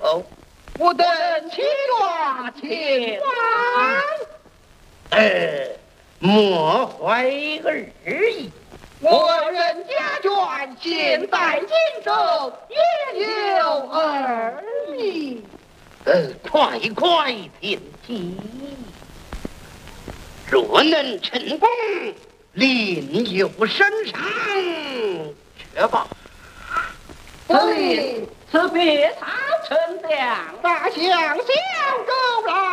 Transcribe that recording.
后，我等起抓前往。莫怀二意，我人家眷现在荆州，也有二意。快快前进，若能成功，另有升赏，确保。 司令，此别他丞相， 大象小狗来。